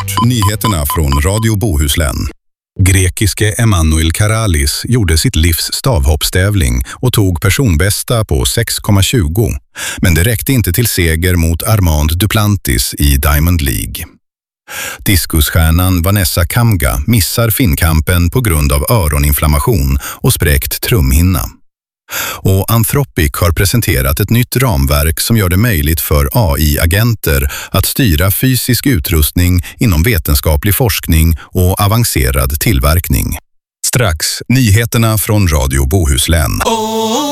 Sport. Nyheterna från Radio Bohuslän. Grekiske Emanuel Karalis gjorde sitt livs stavhoppstävling och tog personbästa på 6,20. Men det räckte inte till seger mot Armand Duplantis i Diamond League. Diskusstjärnan Vanessa Kamga missar finnkampen på grund av öroninflammation och spräckt trumhinna. Och Anthropic har presenterat ett nytt ramverk som gör det möjligt för AI-agenter att styra fysisk utrustning inom vetenskaplig forskning och avancerad tillverkning. Strax, nyheterna från Radio Bohuslän.